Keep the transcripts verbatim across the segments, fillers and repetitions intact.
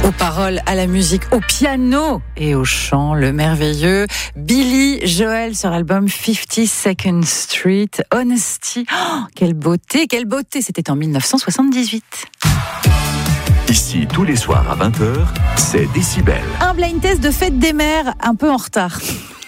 Aux paroles, à la musique, au piano et au chant, le merveilleux Billy Joel sur l'album fifty-second Street, Honesty. Oh, quelle beauté, quelle beauté, c'était en dix-neuf cent soixante-dix-huit. Ici, tous les soirs à vingt heures, c'est Décibel. Un blind test de fête des mères, un peu en retard.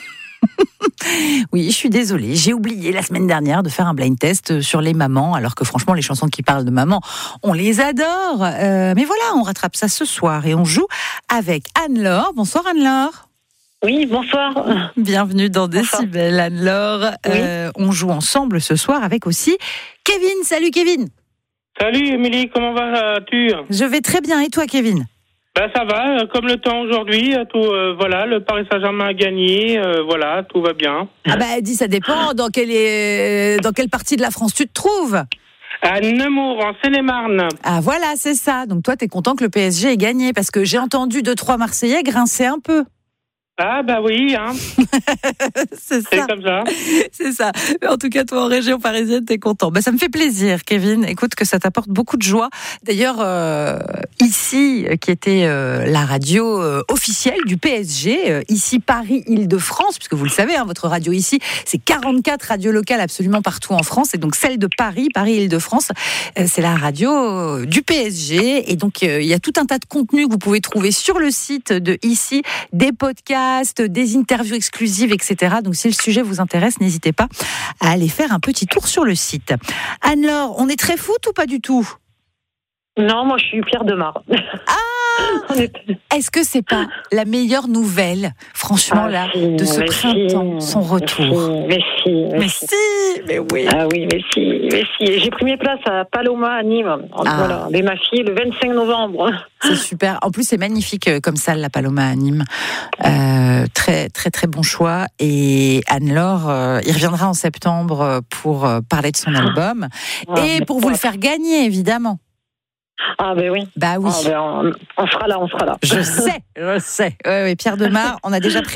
Oui, je suis désolée, j'ai oublié la semaine dernière de faire un blind test sur les mamans, alors que franchement, les chansons qui parlent de maman, on les adore. Euh, mais voilà, on rattrape ça ce soir et on joue avec Anne-Laure. Bonsoir Anne-Laure. Oui, bonsoir. Bienvenue dans Décibel, Anne-Laure. Oui. Euh, on joue ensemble ce soir avec aussi Kevin. Salut Kevin. Salut Émilie, comment vas-tu ? Je vais très bien, et toi Kevin ? Ben ça va, comme le temps aujourd'hui, tout euh, voilà, le Paris Saint-Germain a gagné, euh, voilà, tout va bien. Ah bah dis, ça dépend dans quelle, est, dans quelle partie de la France tu te trouves. À Nemours, en Seine-et-Marne. Ah voilà, c'est ça. Donc toi, t'es content que le P S G ait gagné, parce que j'ai entendu deux, trois Marseillais grincer un peu. Ah bah oui, hein. c'est C'est ça. comme ça. C'est ça. Mais en tout cas, toi, en région parisienne, t'es content. Bah, ça me fait plaisir, Kevin. Écoute, que ça t'apporte beaucoup de joie. D'ailleurs, euh, ici, qui était euh, la radio euh, officielle du P S G, euh, ici Paris-Île-de-France, puisque vous le savez, hein, votre radio ici, c'est quarante-quatre radios locales absolument partout en France, et donc celle de Paris, Paris-Île-de-France, euh, c'est la radio euh, du P S G. Et donc, euh, il y a tout un tas de contenus que vous pouvez trouver sur le site de ici, des podcasts, des interviews exclusives, et cetera. Donc, si le sujet vous intéresse, n'hésitez pas à aller faire un petit tour sur le site. Anne-Laure, on est très foot ou pas du tout ? Non, moi je suis Pierre Demar. Ah, est-ce que c'est pas la meilleure nouvelle, franchement, Ah, là, si, de ce mais printemps, si, son retour ? Mais si, mais, Mais si. si, mais oui. Ah oui, mais si, mais si. J'ai pris mes places à Paloma, à Nîmes. Ah. Voilà, avec ma fille le vingt-cinq novembre. C'est super. En plus, c'est magnifique euh, comme ça, la Paloma à Nîmes. Euh, très, très, très bon choix. Et Anne-Laure, euh, il reviendra en septembre pour euh, parler de son album Ah, et mais pour vous le ouais. faire gagner, évidemment. Ah ben oui. Bah oui. Ah, ben, on, on sera là, on sera là. Je sais, je sais. Ouais, ouais, Pierre Demar, on a déjà pris